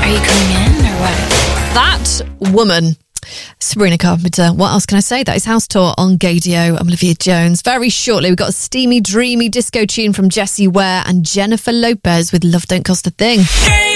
Are you coming in or what? That woman, Sabrina Carpenter. What else can I say? That is House Tour on Gaydio. I'm Olivia Jones. Very shortly, we've got a steamy, dreamy disco tune from Jessie Ware and Jennifer Lopez with Love Don't Cost a Thing.